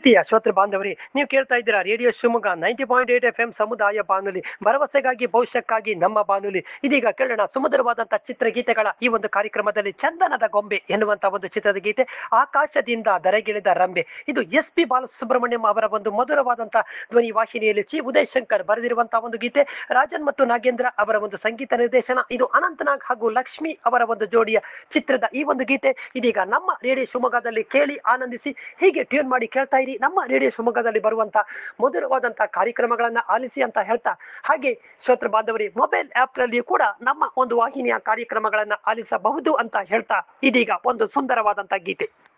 ಪ್ರೀತಿಯ ಶ್ರೋತೃ ಬಾಂಧವರೇ, ನೀವು ಕೇಳ್ತಾ ಇದ್ದೀರಾ ರೇಡಿಯೋ ಶಿವಮೊಗ್ಗ 90.8 FM ಸಮುದಾಯ ಬಾನುಲಿ, ಭರವಸೆಗಾಗಿ ಭವಿಷ್ಯಕ್ಕಾಗಿ ನಮ್ಮ ಬಾನುಲಿ. ಇದೀಗ ಕೇಳೋಣ ಸುಮಧುರವಾದಂತಹ ಚಿತ್ರಗೀತೆಗಳ ಈ ಒಂದು ಕಾರ್ಯಕ್ರಮದಲ್ಲಿ ಚಂದನದ ಗೊಂಬೆ ಎನ್ನುವಂತಹ ಒಂದು ಚಿತ್ರದ ಗೀತೆ, ಆಕಾಶದಿಂದ ಧರೆಗಿಳಿದ ರಂಬೆ. ಇದು SP ಬಾಲಸುಬ್ರಹ್ಮಣ್ಯಂ ಅವರ ಒಂದು ಮಧುರವಾದಂತಹ ಧ್ವನಿ ವಾಹಿನಿಯಲ್ಲಿ ಚಿ ಉದಯ್ ಶಂಕರ್ ಬರೆದಿರುವಂತಹ ಒಂದು ಗೀತೆ, ರಾಜನ್ ಮತ್ತು ನಾಗೇಂದ್ರ ಅವರ ಒಂದು ಸಂಗೀತ ನಿರ್ದೇಶನ. ಇದು ಅನಂತನಾಗ್ ಹಾಗೂ ಲಕ್ಷ್ಮಿ ಅವರ ಒಂದು ಜೋಡಿಯ ಚಿತ್ರದ ಈ ಒಂದು ಗೀತೆ ಇದೀಗ ನಮ್ಮ ರೇಡಿಯೋ ಶಿವಮೊಗ್ಗದಲ್ಲಿ ಕೇಳಿ ಆನಂದಿಸಿ. ಹೀಗೆ ಟ್ಯೂನ್ ಮಾಡಿ ಕೇಳ್ತಾ ಇರಿ ನಮ್ಮ ರೇಡಿಯೋ ಶಿವಮೊಗ್ಗದಲ್ಲಿ ಬರುವಂತಹ ಮಧುರವಾದಂತಹ ಕಾರ್ಯಕ್ರಮಗಳನ್ನ ಆಲಿಸಿ ಅಂತ ಹೇಳ್ತಾ, ಹಾಗೆ ಶ್ರೋತೃ ಬಾಂಧವರೇ, ಮೊಬೈಲ್ ಆಪ್ ನಲ್ಲಿಯೂ ಕೂಡ ನಮ್ಮ ಒಂದು ವಾಹಿನಿಯ ಕಾರ್ಯಕ್ರಮಗಳನ್ನ ಆಲಿಸಬಹುದು ಅಂತ ಹೇಳ್ತಾ ಇದೀಗ ಒಂದು ಸುಂದರವಾದಂತಹ ಗೀತೆ.